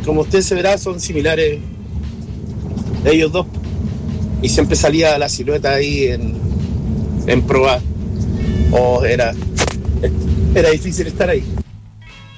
como usted se verá, son similares ellos dos. Y siempre salía la silueta ahí en proa. Era difícil estar ahí.